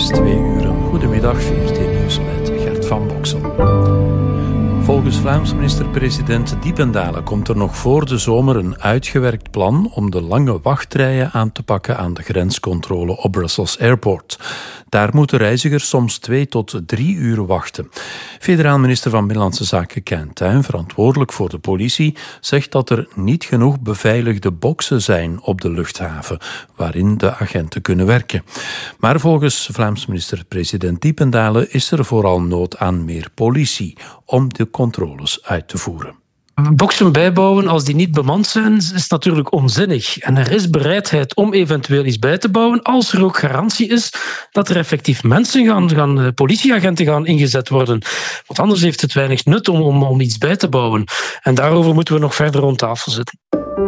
is 2 uur. Goedemiddag, VRT Nieuws met Gert van Boksel. Volgens Vlaams minister-president Diependalen komt er nog voor de zomer een uitgewerkt plan om de lange wachtrijen aan te pakken aan de grenscontrole op Brussels Airport. Daar moeten reizigers soms 2 tot 3 uur wachten. Federaal minister van Binnenlandse Zaken Quint Tuin, verantwoordelijk voor de politie, zegt dat er niet genoeg beveiligde boksen zijn op de luchthaven, waarin de agenten kunnen werken. Maar volgens Vlaams minister-president Diependalen is er vooral nood aan meer politie om de controles uit te voeren. Boksen bijbouwen als die niet bemand zijn, is natuurlijk onzinnig. En er is bereidheid om eventueel iets bij te bouwen als er ook garantie is dat er effectief mensen politieagenten gaan ingezet worden. Want anders heeft het weinig nut om iets bij te bouwen. En daarover moeten we nog verder rond tafel zitten.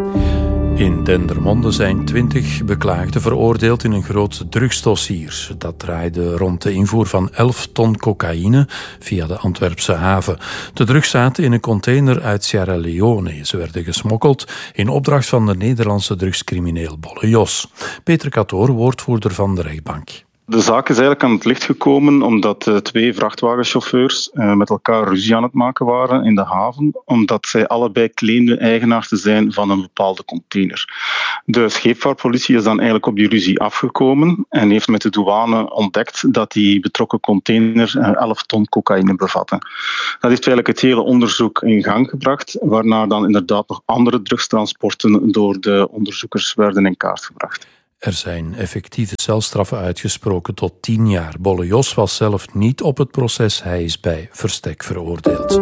In Dendermonde zijn 20 beklaagden veroordeeld in een groot drugsdossier. Dat draaide rond de invoer van 11 ton cocaïne via de Antwerpse haven. De drugs zaten in een container uit Sierra Leone. Ze werden gesmokkeld in opdracht van de Nederlandse drugscrimineel Bolle Jos. Peter Catoor, woordvoerder van de rechtbank. De zaak is eigenlijk aan het licht gekomen omdat 2 vrachtwagenchauffeurs met elkaar ruzie aan het maken waren in de haven, omdat zij allebei claimden eigenaar te zijn van een bepaalde container. De scheepvaartpolitie is dan eigenlijk op die ruzie afgekomen en heeft met de douane ontdekt dat die betrokken container 11 ton cocaïne bevatte. Dat heeft eigenlijk het hele onderzoek in gang gebracht, waarna dan inderdaad nog andere drugstransporten door de onderzoekers werden in kaart gebracht. Er zijn effectieve celstraffen uitgesproken tot 10 jaar. Bolle Jos was zelf niet op het proces. Hij is bij verstek veroordeeld.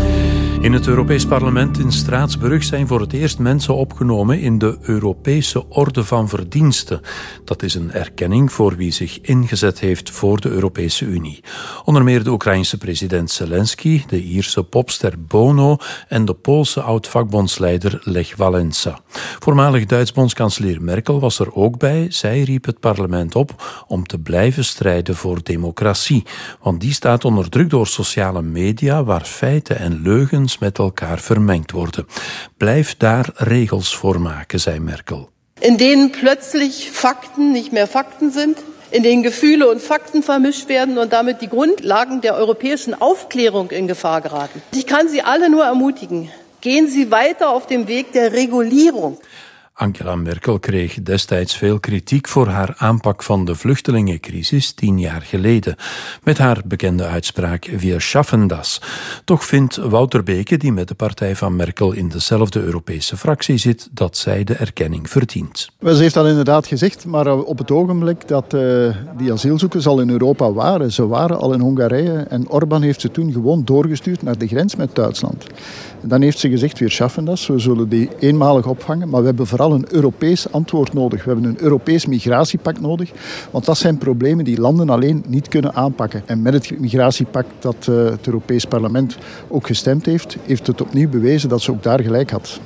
In het Europees Parlement in Straatsburg zijn voor het eerst mensen opgenomen in de Europese Orde van Verdiensten. Dat is een erkenning voor wie zich ingezet heeft voor de Europese Unie. Onder meer de Oekraïense president Zelensky, de Ierse popster Bono en de Poolse oud-vakbondsleider Lech Wałęsa. Voormalig Duits bondskanselier Merkel was er ook bij. Zij riep het parlement op om te blijven strijden voor democratie. Want die staat onder druk door sociale media waar feiten en leugens met elkaar vermengd worden. Blijf daar regels voor maken, zei Merkel. In denen plötzlich Fakten nicht mehr Fakten sind, in denen Gefühle und Fakten vermischt werden und damit die Grundlagen der europäischen Aufklärung in Gefahr geraten. Ich kann Sie alle nur ermutigen, gehen Sie weiter auf dem Weg der Regulierung. Angela Merkel kreeg destijds veel kritiek voor haar aanpak van de vluchtelingencrisis 10 jaar geleden. Met haar bekende uitspraak Wir schaffen das. Toch vindt Wouter Beke, die met de partij van Merkel in dezelfde Europese fractie zit, dat zij de erkenning verdient. Ze heeft dat inderdaad gezegd, maar op het ogenblik dat die asielzoekers al in Europa waren, ze waren al in Hongarije en Orbán heeft ze toen gewoon doorgestuurd naar de grens met Duitsland. Dan heeft ze gezegd, wir schaffen das, we zullen die eenmalig opvangen, maar we hebben vooral een Europees antwoord nodig. We hebben een Europees migratiepact nodig, want dat zijn problemen die landen alleen niet kunnen aanpakken. En met het migratiepact dat het Europees Parlement ook gestemd heeft, heeft het opnieuw bewezen dat ze ook daar gelijk had.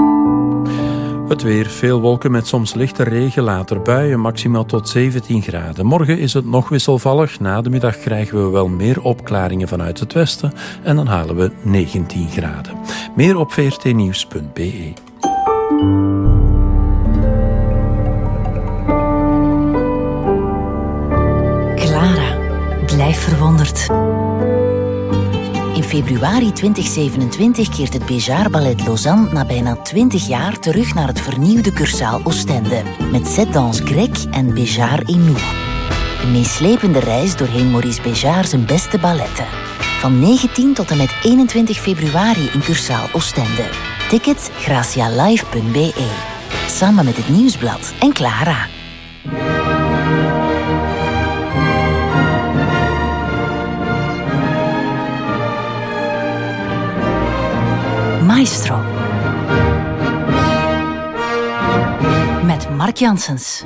Het weer, veel wolken met soms lichte regen, later buien, maximaal tot 17 graden. Morgen is het nog wisselvallig. Na de middag krijgen we wel meer opklaringen vanuit het westen en dan halen we 19 graden. Meer op vrtnieuws.be. Clara, blijf verwonderd. In februari 2027 keert het Béjart Ballet Lausanne na bijna 20 jaar terug naar het vernieuwde Cursaal Oostende. Met Cette Danse Grecque en Béjart et nous. Een meeslepende reis doorheen Maurice Béjart zijn beste balletten. Van 19 tot en met 21 februari in Cursaal Oostende. Tickets gracialive.be. Samen met het Nieuwsblad en Clara. Maestro. Met Mark Janssens.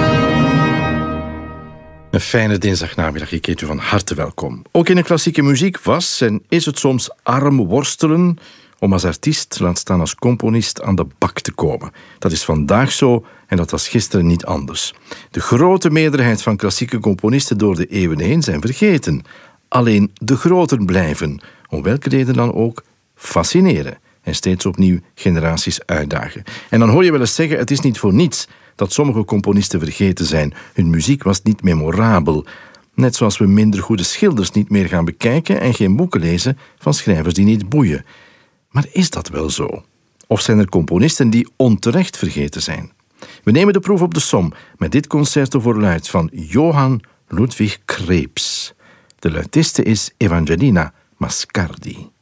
Een fijne dinsdagnamiddag, ik heet u van harte welkom. Ook in de klassieke muziek was en is het soms arm worstelen om als artiest, laat staan als componist, aan de bak te komen. Dat is vandaag zo en dat was gisteren niet anders. De grote meerderheid van klassieke componisten door de eeuwen heen zijn vergeten. Alleen de groten blijven, om welke reden dan ook, fascineren. En steeds opnieuw generaties uitdagen. En dan hoor je wel eens zeggen, het is niet voor niets dat sommige componisten vergeten zijn. Hun muziek was niet memorabel. Net zoals we minder goede schilders niet meer gaan bekijken en geen boeken lezen van schrijvers die niet boeien. Maar is dat wel zo? Of zijn er componisten die onterecht vergeten zijn? We nemen de proef op de som met dit concerto voor luid van Johann Ludwig Krebs. De luitiste is Evangelina Mascardi.